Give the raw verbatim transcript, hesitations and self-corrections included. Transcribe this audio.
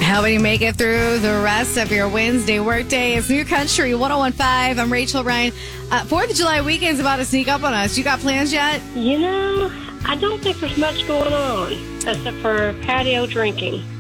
Helping you make it through the rest of your Wednesday workday. It's New Country one oh one point five. I'm Rachel Ryan. Uh, Fourth of July weekend's about to sneak up on us. You got plans yet? You know, I don't think there's much going on except for patio drinking.